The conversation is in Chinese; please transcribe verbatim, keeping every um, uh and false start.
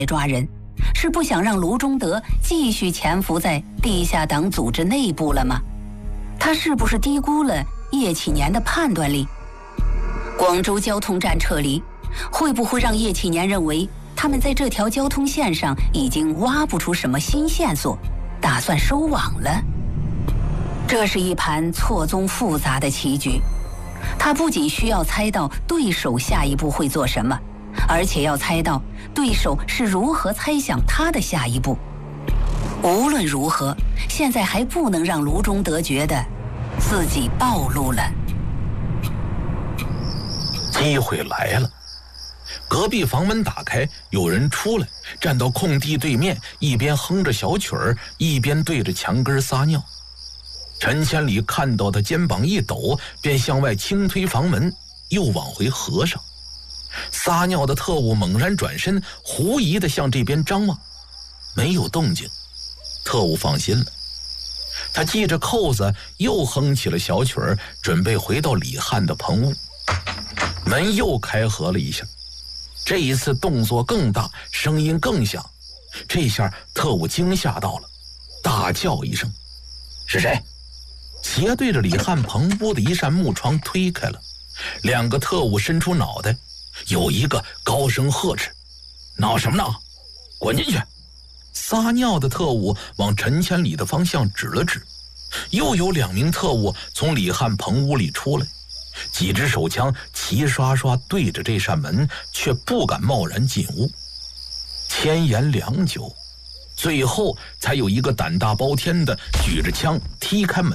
抓人，是不想让卢中德继续潜伏在地下党组织内部了吗？他是不是低估了叶启年的判断力？广州交通站撤离，会不会让叶启年认为他们在这条交通线上已经挖不出什么新线索，打算收网了？这是一盘错综复杂的棋局，他不仅需要猜到对手下一步会做什么，而且要猜到对手是如何猜想他的下一步。无论如何，现在还不能让卢中德觉得自己暴露了。 机会来了，隔壁房门打开，有人出来，站到空地对面，一边哼着小曲儿，一边对着墙根撒尿。陈千里看到他肩膀一抖，便向外轻推房门，又往回合上。撒尿的特务猛然转身，狐疑地向这边张望，没有动静。特务放心了，他系着扣子，又哼起了小曲儿，准备回到李汉的棚屋。门又开合了一下，这一次动作更大，声音更响。这下特务惊吓到了，大叫一声：“是谁？”斜对着李汉棚屋的一扇木窗推开了，两个特务伸出脑袋，有一个高声呵斥：“闹什么闹？滚进去！”撒尿的特务往陈千里的方向指了指，又有两名特务从李汉棚屋里出来，几支手枪齐刷刷对着这扇门，却不敢贸然进屋。千言良久，最后才有一个胆大包天的举着枪踢开门。